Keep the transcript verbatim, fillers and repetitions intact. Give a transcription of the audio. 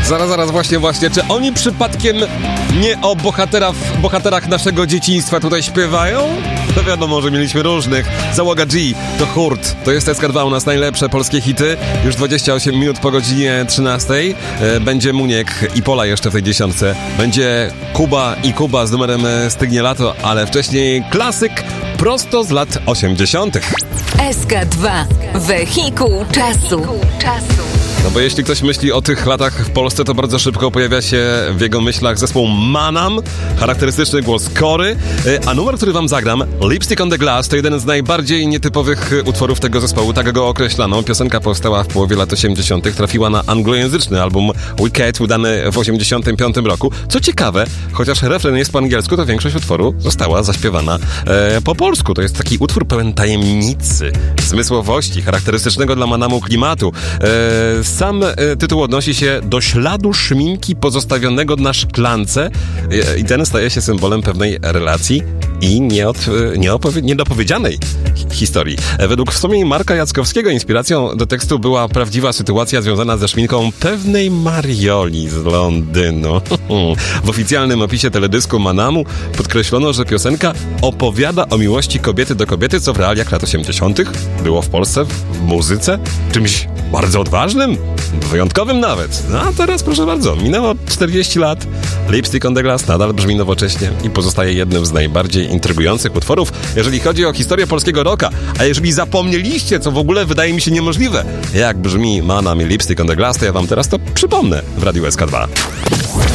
Zaraz, zaraz, właśnie, właśnie. Czy oni przypadkiem nie o bohaterach, bohaterach naszego dzieciństwa tutaj śpiewają? To wiadomo, że mieliśmy różnych. Załoga G, to Hurt. To jest S K dwa, u nas najlepsze polskie hity. Już dwadzieścia osiem minut po godzinie trzynastej. Będzie Muniek i Pola jeszcze w tej dziesiątce. Będzie Kuba i Kuba z numerem Stygnie lato, ale wcześniej klasyk prosto z lat osiemdziesiątych. S K dwa. Wehikuł czasu. No bo jeśli ktoś myśli o tych latach w Polsce, to bardzo szybko pojawia się w jego myślach zespół Manam, charakterystyczny głos Kory, a numer, który wam zagram, Lipstick on the Glass, to jeden z najbardziej nietypowych utworów tego zespołu, tak go określano. Piosenka powstała w połowie lat osiemdziesiątych, trafiła na anglojęzyczny album Wicked, wydany w osiemdziesiątym piątym roku. Co ciekawe, chociaż refren jest po angielsku, to większość utworu została zaśpiewana e, po polsku. To jest taki utwór pełen tajemnicy, zmysłowości, charakterystycznego dla Manamu klimatu. E, Sam e, tytuł odnosi się do śladu szminki pozostawionego na szklance e, i ten staje się symbolem pewnej relacji i nieod, e, nieopowie, niedopowiedzianej hi- historii. E, według wspomnień Marka Jackowskiego inspiracją do tekstu była prawdziwa sytuacja związana ze szminką pewnej Marioli z Londynu. W oficjalnym opisie teledysku Manamu podkreślono, że piosenka opowiada o miłości kobiety do kobiety, co w realiach lat osiemdziesiątych było w Polsce w muzyce czymś bardzo odważnym, wyjątkowym nawet. No a teraz proszę bardzo, minęło czterdzieści lat, Lipstick on the Glass nadal brzmi nowocześnie i pozostaje jednym z najbardziej intrygujących utworów, jeżeli chodzi o historię polskiego rocka. A jeżeli zapomnieliście, co w ogóle wydaje mi się niemożliwe, jak brzmi Manam i Lipstick on the Glass, to ja wam teraz to przypomnę w Radiu S K dwa.